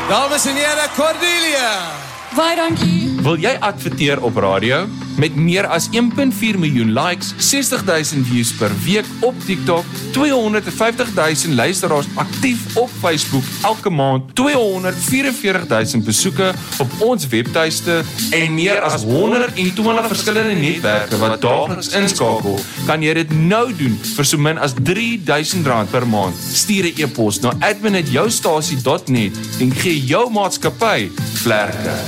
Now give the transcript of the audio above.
Dames en heren, Cordelia. Baie dankie. Wil jy adverteer op radio? Met meer as 1.4 miljoen likes, 60.000 views per week op TikTok, 250.000 luisteraars aktief op Facebook elke maand, 244.000 besoeke op ons webtuiste en meer as 120 verskillende netwerke wat daagliks inskakel, kan jy dit nou doen vir so min as R3,000 per maand. Stuur 'n e-pos na admin@joustasie.net en gee jou maatskappy vlerke.